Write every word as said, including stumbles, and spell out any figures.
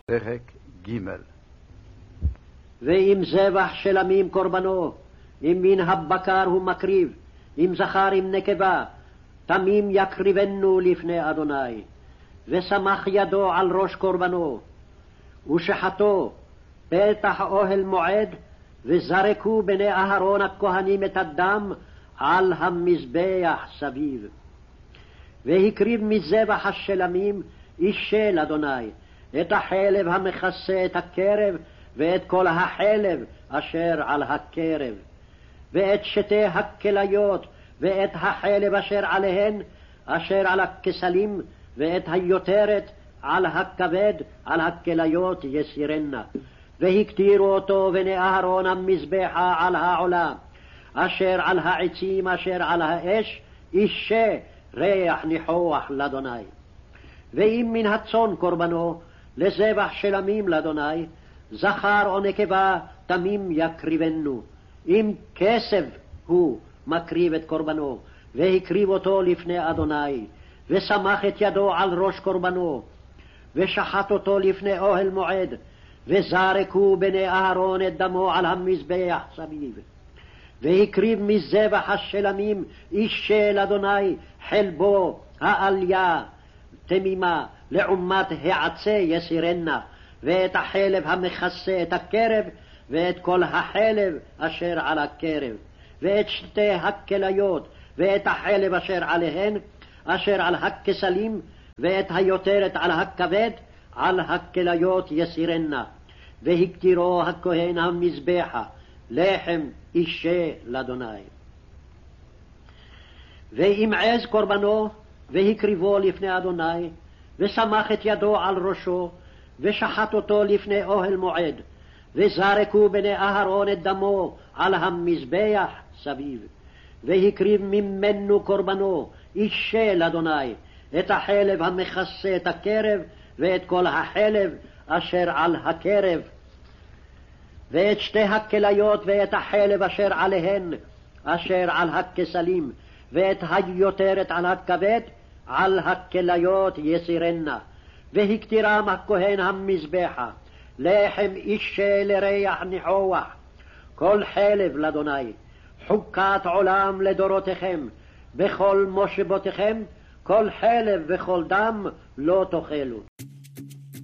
פרק ג'. ואם זבח של עמים קורבנו, אם מן הבקר הוא מקריב, אם זכר עם נקבה, תמים יקריבנו לפני אדוני. ושמח ידו על ראש קורבנו, ושחטו פתח אוהל מועד, וזרקו בני אהרון הכהנים את הדם על המזבח סביב. והקריב מזבח השלמים איש של אדוני, את החלב המכסה את הקרב, ואת כל החלב אשר על הקרב, ואת שתי הכליות, ואת החלב אשר עליהן, אשר על הכסלים, ואת היותרת על הכבד, על הכליות יסירנה. והקטירו אותו בני אהרון המזבחה על העולה, אשר על העצים, אשר על האש, אישה ריח ניחוח לאדוני. ואם מן הצאן קורבנו, לזבח שלמים לאדוני, זכר או נקבה תמים יקריבנו. אם כסף הוא מקריב את קורבנו, והקריב אותו לפני אדוני, ושמח את ידו על ראש קורבנו, ושחט אותו לפני אוהל מועד, וזרקו בני אהרון את דמו על המזבח סביב. והקריב מזבח השלמים איש של אדוני חלבו העליה תמימה, לעומת העצה יסירנה, ואת החלב המכסה את הקרב, ואת כל החלב אשר על הקרב, ואת שתי הכליות, ואת החלב אשר עליהן, אשר על הכסלים, ואת היותרת על הכבד, על הכליות יסירנה. והקטירו הכהן המזבחה, לחם אישה לאדוני. ואם עז קורבנו, והקריבו לפני אדוני, ושמח את ידו על ראשו, ושחט אותו לפני אוהל מועד, וזרקו בני אהרון את דמו על המזבח סביב. והקריב ממנו קורבנו איש של אדוני, את החלב המכסה את הקרב, ואת כל החלב אשר על הקרב, ואת שתי הכליות, ואת החלב אשר עליהן, אשר על הכסלים, ואת היותרת על הכבד, על הכליות יסירנה. והקטירם הכהן המזבחה, לחם אישה לריח ניחוח, כל חלב לאדוני, חוקת עולם לדורותיכם, בכל מושבותיכם, כל חלב וכל דם לא תאכלו.